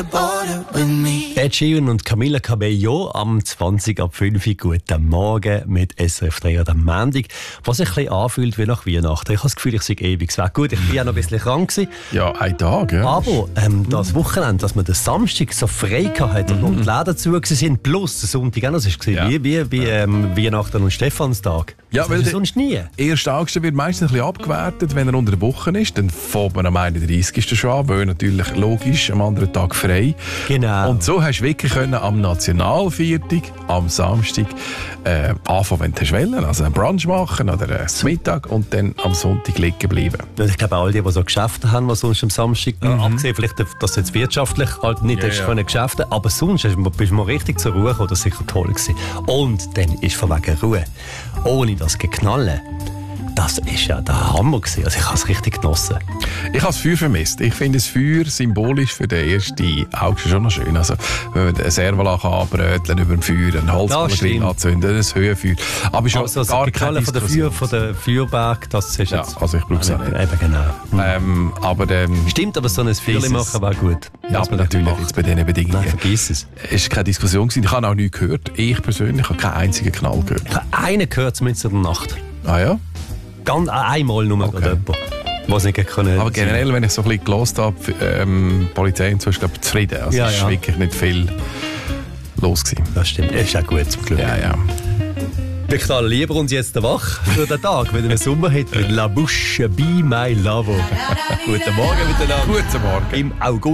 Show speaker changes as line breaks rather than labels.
Ed Sheeran und Camila Cabello am 20 ab 5 Uhr. Guten Morgen mit SRF 3 am Montag. Was sich ein bisschen anfühlt wie nach Weihnachten. Ich habe das Gefühl, ich sei ewig weg. Gut, ich war ja noch ein bisschen krank gewesen.
Ja, ein Tag, ja.
Aber das Wochenende, dass man den Samstag so frei hatte und die Läden zu sind, plus der Sonntag auch noch, das war wie Weihnachten und Stephanstag.
Ja, weil
sonst nie.
1. August wird meistens ein bisschen abgewertet, wenn er unter der Woche ist. Dann fängt man am 31. schon an, weil natürlich logisch am anderen Tag frei.
Genau.
Und so hast du wirklich können am Nationalviertag, am Samstag, anfangen, wenn du willst, also einen Brunch machen oder einen Mittag und dann am Sonntag liegen bleiben.
Ich glaube, all die so Geschäfte haben, die sonst am Samstag, abgesehen vielleicht, dass jetzt wirtschaftlich halt nicht können Geschäfte, aber sonst bist du mal richtig zur Ruhe gekommen, das war sicher toll gewesen. Und dann ist von wegen Ruhe, ohne das Geknallen, das ist ja der Hammer gewesen. Also ich habe es richtig genossen.
Ich habe das Feuer vermisst. Ich finde das Feuer symbolisch für den 1. August schon noch schön. Also, wenn man den Servalach anbröteln über dem Feuer, ein Holzkohlegrill anzünden, ein Höhenfeuer. Aber schon
also
gar keine Diskussion.
von der Feuerberg, das ist
ja,
jetzt...
also ich brauche es auch nicht.
Eben genau.
Stimmt,
aber so ein Feuerli machen wäre gut.
Ja, aber natürlich jetzt bei diesen Bedingungen.
Nein, vergiss es.
Es war keine Diskussion gewesen. Ich habe auch nichts gehört. Ich persönlich habe keinen einzigen Knall gehört.
Ich habe einen gehört, zumindest in der Nacht.
Ah ja?
Ganz einmal nur jemand, was nicht können.
Aber generell, wenn ich so ein bisschen gehört habe, die Polizei und so ist, glaube ich, zufrieden. Also es ist wirklich nicht viel los gewesen.
Das stimmt, ist auch gut zum Glück.
Ja.
Wir knallen lieber uns jetzt wach für den Tag, wenn wir einen Sommer hat mit La Bouche Be My Lover. Guten Morgen miteinander.
Guten Morgen.
Im August.